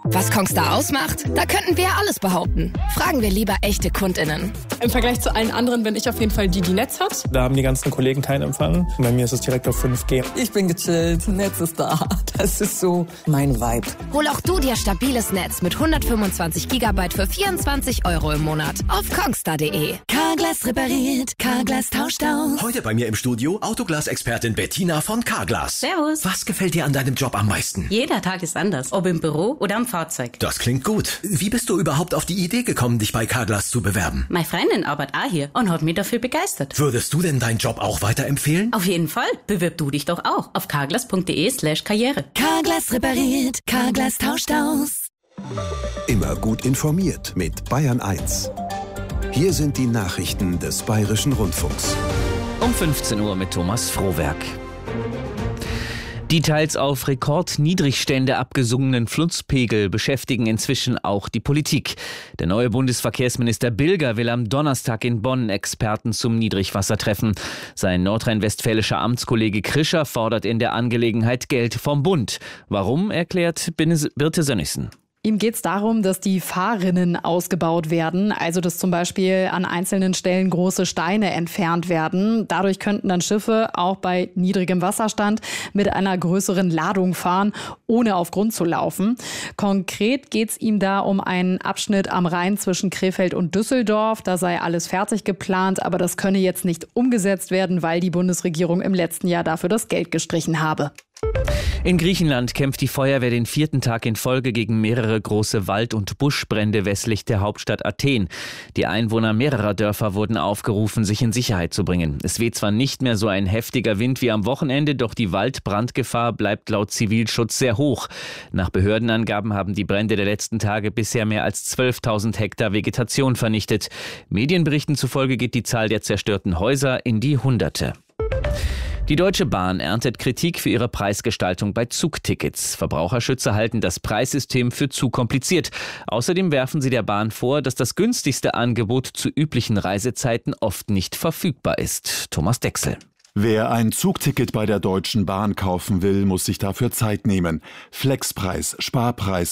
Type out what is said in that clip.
Was Kongstar ausmacht? Da könnten wir alles behaupten. Fragen wir lieber echte KundInnen. Im Vergleich zu allen anderen bin ich auf jeden Fall die Netz hat. Da haben die ganzen Kollegen keinen Empfang. Bei mir ist es direkt auf 5G. Ich bin gechillt, Netz ist da. Das ist so mein Vibe. Hol auch du dir stabiles Netz mit 125 GB für 24 € im Monat auf kongstar.de. Carglass repariert, Carglass tauscht aus. Heute bei mir im Studio Autoglas-Expertin Bettina von Carglass. Servus. Was gefällt dir an deinem Job am meisten? Jeder Tag ist anders, ob im Büro oder am Fahrzeug. Das klingt gut. Wie bist du überhaupt auf die Idee gekommen, dich bei Carglass zu bewerben? Meine Freundin arbeitet auch hier und hat mich dafür begeistert. Würdest du denn deinen Job auch weiterempfehlen? Auf jeden Fall. Bewirb du dich doch auch auf carglass.de/karriere. Carglass repariert, Carglass tauscht aus. Immer gut informiert mit Bayern 1. Hier sind die Nachrichten des Bayerischen Rundfunks. Um 15 Uhr mit Thomas Frohwerk. Die teils auf Rekordniedrigstände abgesunkenen Flusspegel beschäftigen inzwischen auch die Politik. Der neue Bundesverkehrsminister Bilger will am Donnerstag in Bonn Experten zum Niedrigwasser treffen. Sein nordrhein-westfälischer Amtskollege Krischer fordert in der Angelegenheit Geld vom Bund. Warum, erklärt Birte Sönnigsen. Ihm geht es darum, dass die Fahrrinnen ausgebaut werden, also dass zum Beispiel an einzelnen Stellen große Steine entfernt werden. Dadurch könnten dann Schiffe auch bei niedrigem Wasserstand mit einer größeren Ladung fahren, ohne auf Grund zu laufen. Konkret geht es ihm da um einen Abschnitt am Rhein zwischen Krefeld und Düsseldorf. Da sei alles fertig geplant, aber das könne jetzt nicht umgesetzt werden, weil die Bundesregierung im letzten Jahr dafür das Geld gestrichen habe. In Griechenland kämpft die Feuerwehr den 4. Tag in Folge gegen mehrere große Wald- und Buschbrände westlich der Hauptstadt Athen. Die Einwohner mehrerer Dörfer wurden aufgerufen, sich in Sicherheit zu bringen. Es weht zwar nicht mehr so ein heftiger Wind wie am Wochenende, doch die Waldbrandgefahr bleibt laut Zivilschutz sehr hoch. Nach Behördenangaben haben die Brände der letzten Tage bisher mehr als 12.000 Hektar Vegetation vernichtet. Medienberichten zufolge geht die Zahl der zerstörten Häuser in die Hunderte. Die Deutsche Bahn erntet Kritik für ihre Preisgestaltung bei Zugtickets. Verbraucherschützer halten das Preissystem für zu kompliziert. Außerdem werfen sie der Bahn vor, dass das günstigste Angebot zu üblichen Reisezeiten oft nicht verfügbar ist. Thomas Dechsel. Wer ein Zugticket bei der Deutschen Bahn kaufen will, muss sich dafür Zeit nehmen. Flexpreis, Sparpreis